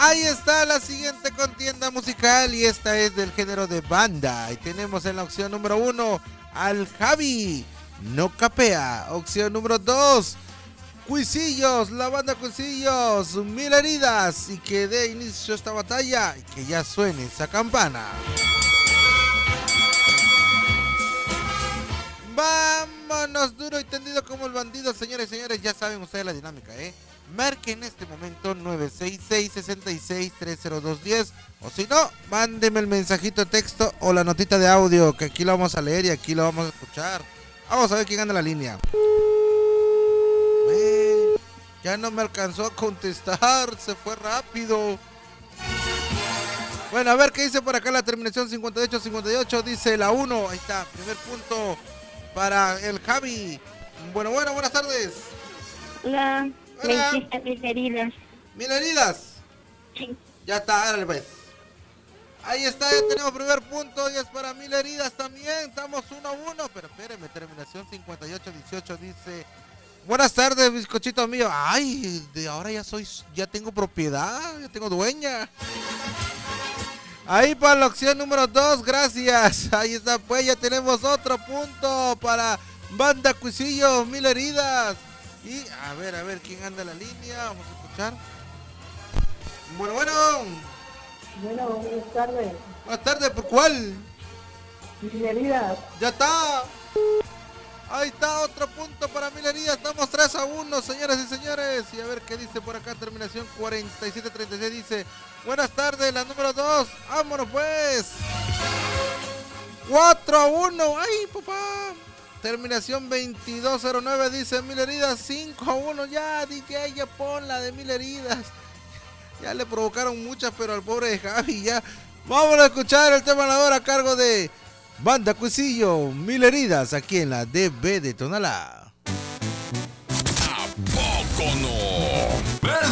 Ahí está la siguiente contienda musical y esta es del género de banda. Y tenemos en la opción número 1 al Javi, No Capea. Opción número 2, Cuisillos, la banda Cuisillos, Mil Heridas. Y que dé inicio a esta batalla y que ya suene esa campana. Vámonos duro y tendido como el bandido, señores y señores. Ya saben ustedes la dinámica, Marquen en este momento 966-6630-210. O si no, mándenme el mensajito de texto o la notita de audio, que aquí lo vamos a leer y aquí lo vamos a escuchar. Vamos a ver quién anda en la línea. Ya no me alcanzó a contestar, se fue rápido. Bueno, a ver qué dice por acá la terminación 5858. Dice la 1, ahí está, primer punto para el Javi. Bueno, buenas tardes. Hola. Hola. Me hiciste Mil Heridas. ¿Mil Heridas? Sí. Ya está, dale pues. Ahí está, ya tenemos primer punto y es para Mil Heridas también. Estamos 1-1, pero espérenme, terminación 5818 dice: buenas tardes, bizcochito mío. Ay, de ahora ya tengo propiedad, ya tengo dueña. Ahí para la opción número 2, gracias. Ahí está, pues ya tenemos otro punto para Banda Cuisillo, Mil Heridas. Y a ver quién anda en la línea. Vamos a escuchar. Bueno. Bueno, buenas tardes. Buenas tardes, ¿por cuál? Mil Heridas. Ya está. Ahí está, otro punto para Mil Heridas. Estamos 3-1, señoras y señores. Y a ver qué dice por acá, terminación 4736. Dice: buenas tardes, la número 2. Vámonos pues. 4-1. Ay, papá. Terminación 2209 dice: Mil Heridas. 5-1. Ya, DJ, ya pon la de Mil Heridas. Ya le provocaron muchas, pero al pobre Javi ya. Vamos a escuchar el tema ganador a cargo de Banda Cuisillo, Mil Heridas, aquí en la DB de Tonalá. ¿A poco no?